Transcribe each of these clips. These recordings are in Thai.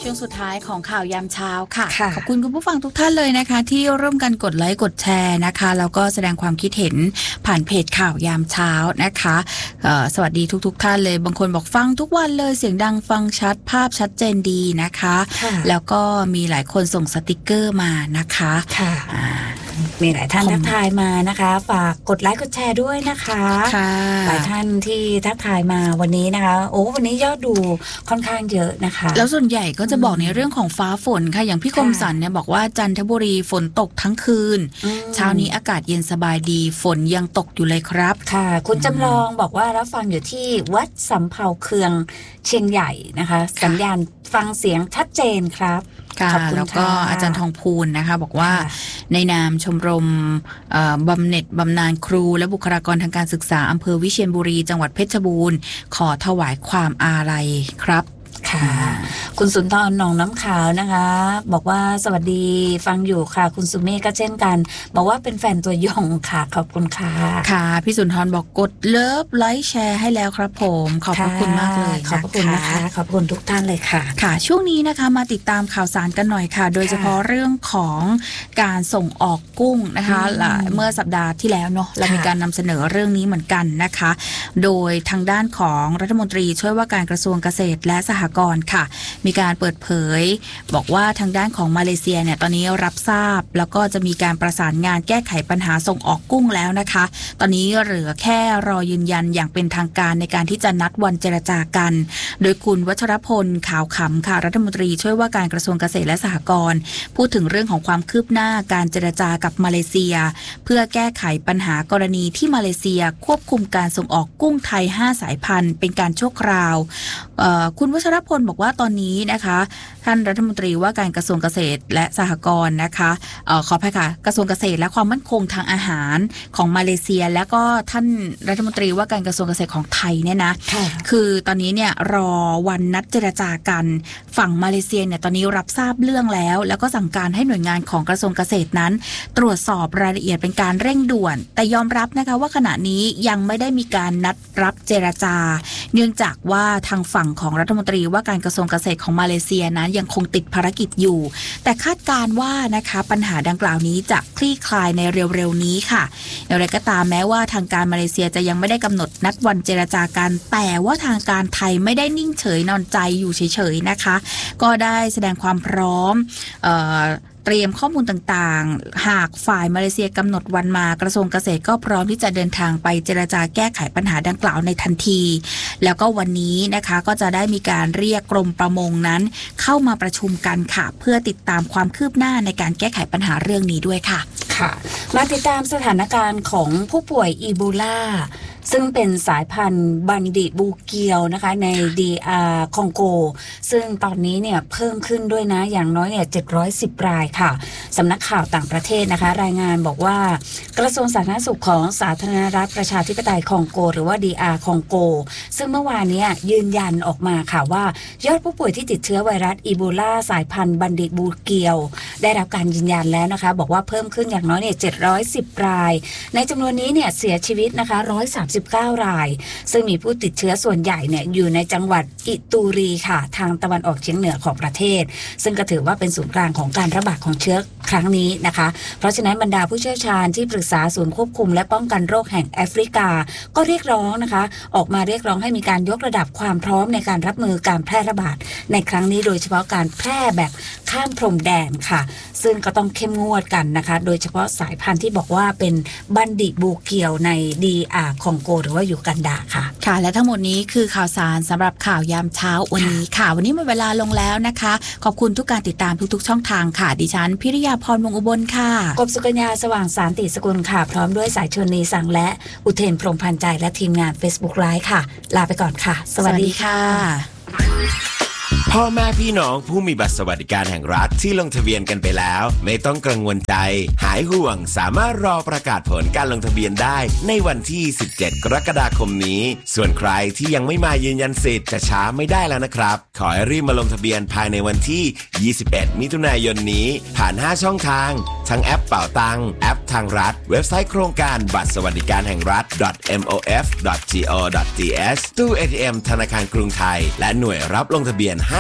ช่วงสุดท้ายของข่าวยามเช้าค่ะขอบคุณคุณผู้ฟังทุกท่านเลยนะคะที่ร่วมกันกดไลค์กดแชร์นะคะแล้วก็แสดงความคิดเห็นผ่านเพจข่าวยามเช้านะคะสวัสดีทุกท่านเลยบางคนบอกฟังทุกวันเลยเสียงดังฟังชัดภาพชัดเจนดีนะคะแล้วก็มีหลายคนส่งสติกเกอร์มานะคะมีหลายท่านทักทายมานะคะฝากกดไลค์กดแชร์ด้วยนะคะหลายท่านที่ทักทายมาวันนี้นะคะวันนี้ยอดดูค่อนข้างเยอะนะคะแล้วส่วนใหญ่ก็จะบอกในเรื่องของฟ้าฝนค่ะอย่างพี่คมสันเนี่ยบอกว่าจันทบุรีฝนตกทั้งคืนเช้านี้อากาศเย็นสบายดีฝนยังตกอยู่เลยครับค่ะคุณจำลองบอกว่ารับฟังอยู่ที่วัดสำเภาเคืองเชียงใหญ่นะคะสัญญาณฟังเสียงชัดเจนครับค่ะแล้วก็อาจารย์ทองพูนนะคะบอกว่าในนามชมรมบำเหน็จบำนาญครูและบุคลากรทางการศึกษาอำเภอวิเชียรบุรีจังหวัดเพชรบูรณ์ขอถวายความอาลัยครับค่ะคุณสุนทรหนองน้ำขาวนะคะบอกว่าสวัสดีฟังอยู่ค่ะคุณสุเมฆก็เช่นกันบอกว่าเป็นแฟนตัวยงค่ะขอบคุณค่ะค่ะพี่สุนทรบอกกดเลิฟไลค์แชร์ให้แล้วครับผมขอบพระคุณมากเลยขอบคุณนะคะขอบคุณทุกท่านเลยค่ะค่ะช่วงนี้นะคะมาติดตามข่าวสารกันหน่อยค่ะโดยเฉพาะเรื่องของการส่งออกกุ้งนะคะเมื่อสัปดาห์ที่แล้วเนาะเรามีการนำเสนอเรื่องนี้เหมือนกันนะคะโดยทางด้านของรัฐมนตรีช่วยว่าการกระทรวงเกษตรและสหกรณ์ค่ะมีการเปิดเผยบอกว่าทางด้านของมาเลเซียเนี่ยตอนนี้รับทราบแล้วก็จะมีการประสานงานแก้ไขปัญหาส่งออกกุ้งแล้วนะคะตอนนี้เหลือแค่รอยืนยันอย่างเป็นทางการในการที่จะนัดวันเจรจากันโดยคุณวัชรพลขาวขำค่ะรัฐมนตรีช่วยว่าการกระทรวงเกษตรและสหกรณ์พูดถึงเรื่องของความคืบหน้าการเจรจากับมาเลเซียเพื่อแก้ไขปัญหากรณีที่มาเลเซียควบคุมการส่งออกกุ้งไทย5สายพันธุ์เป็นการชั่วคราวคุณวัชรพลบอกว่าตอนนี้นะคะท่านรัฐมนตรีว่าการกระทรวงเกษตรและสหกรณ์นะคะขออภัยค่ะกระทรวงเกษตรและความมั่นคงทางอาหารของมาเลเซียแล้วก็ท่านรัฐมนตรีว่าการกระทรวงเกษตรของไทยเนี่ยนะคือตอนนี้เนี่ยรอวันนัดเจรจากันฝั่งมาเลเซียเนี่ยตอนนี้รับทราบเรื่องแล้วก็สั่งการให้หน่วยงานของกระทรวงเกษตรนั้นตรวจสอบรายละเอียดเป็นการเร่งด่วนแต่ยอมรับนะคะว่าขณะนี้ยังไม่ได้มีการนัดรับเจรจาเนื่องจากว่าทางฝั่งของรัฐมนตรีว่าการกระทรวงเกษตรของมาเลเซียนั้นยังคงติดภารกิจอยู่แต่คาดการว่านะคะปัญหาดังกล่าวนี้จะคลี่คลายในเร็วๆนี้ค่ะอย่างไรก็ตามแม้ว่าทางการมาเลเซียจะยังไม่ได้กำหนดนัดวันเจรจากันแต่ว่าทางการไทยไม่ได้นิ่งเฉยนอนใจอยู่เฉยๆนะคะก็ได้แสดงความพร้อมเตรียมข้อมูลต่างๆหากฝ่ายมาเลเซียกำหนดวันมากระทรวงเกษตรก็พร้อมที่จะเดินทางไปเจรจาแก้ไขปัญหาดังกล่าวในทันทีแล้วก็วันนี้นะคะก็จะได้มีการเรียกกรมประมงนั้นเข้ามาประชุมกันค่ะเพื่อติดตามความคืบหน้าในการแก้ไขปัญหาเรื่องนี้ด้วยค่ะค่ะมาติดตามสถานการณ์ของผู้ป่วยอีโบลาซึ่งเป็นสายพันธุ์บันดิบูเกียวนะคะใน DR คองโกซึ่งตอนนี้เนี่ยเพิ่มขึ้นด้วยนะอย่างน้อยเนี่ย710รายค่ะสำนักข่าวต่างประเทศนะคะรายงานบอกว่ากระทรวงสาธารณสุขของสาธารณรัฐประชาธิปไตยคองโกหรือว่า DR คองโกซึ่งเมื่อวานนี้ยืนยันออกมาค่ะว่ายอดผู้ป่วยที่ติดเชื้อไวรัสอีโบลาสายพันธุ์บันดิบูเกียวได้รับการยืนยันแล้วนะคะบอกว่าเพิ่มขึ้นอย่างน้อยเนี่ย710รายในจำนวนนี้เนี่ยเสียชีวิตนะคะ139รายซึ่งมีผู้ติดเชื้อส่วนใหญ่เนี่ยอยู่ในจังหวัดอิตูรีค่ะทางตะวันออกเฉียงเหนือของประเทศซึ่งก็ถือว่าเป็นศูนย์กลางของการระบาดของเชื้อครั้งนี้นะคะเพราะฉะนั้นบรรดาผู้เชี่ยวชาญที่ปรึกษาศูนย์ควบคุมและป้องกันโรคแห่งแอฟริกาก็เรียกร้องนะคะออกมาเรียกร้องให้มีการยกระดับความพร้อมในการรับมือการแพร่ระบาดในครั้งนี้โดยเฉพาะการแพร่แบบข้ามพรมแดนค่ะซึ่งก็ต้องเข้มงวดกันนะคะโดยเฉพาะสายพันธุ์ที่บอกว่าเป็นบันดิบูเกียวใน DR คองโกหรือว่ายูกันดาค่ะค่ะและทั้งหมดนี้คือข่าวสารสำหรับข่าวยามเช้าวันนี้ค่ะวันนี้หมดเวลาลงแล้วนะคะขอบคุณทุกการติดตามทุกๆช่องทางค่ะดิฉันพิริยาพรวงอุบลค่ะกบสุกัญญาสว่างสารติสกุลค่ะพร้อมด้วยสายชนนีสังและอุเทนพรหมพันธ์ใจและทีมงาน Facebook Live ค่ะลาไปก่อนค่ะสวัสดีค่ะพ่อแม่พี่น้องผู้มีบัตรสวัสดิการแห่งรัฐที่ลงทะเบียนกันไปแล้วไม่ต้องกังวลใจหายห่วงสามารถรอประกาศผลการลงทะเบียนได้ในวันที่17กรกฎาคมนี้ส่วนใครที่ยังไม่มายืนยันสิทธิ์จะช้าไม่ได้แล้วนะครับขอให้รีบมาลงทะเบียนภายในวันที่21มิถุนายนนี้ผ่าน5ช่องทางทั้งแอปเป๋าตังแอปทางรัฐเว็บไซต์โครงการบัตรสวัสดิการแห่งรัฐ .mof.go.th ตู้ ATM ธนาคารกรุงไทยและหน่วยรับลงทะเบียน5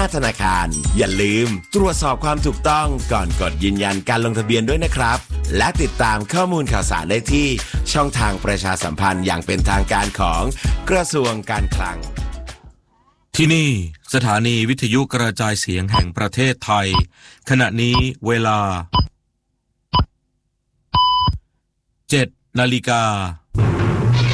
ธนาคารอย่าลืมตรวจสอบความถูกต้องก่อนกดยืนยันการลงทะเบียนด้วยนะครับและติดตามข้อมูลข่าวสารได้ที่ช่องทางประชาสัมพันธ์อย่างเป็นทางการของกระทรวงการคลังที่นี่สถานีวิทยุกระจายเสียงแห่งประเทศไทยขณะนี้เวลา 7:00 น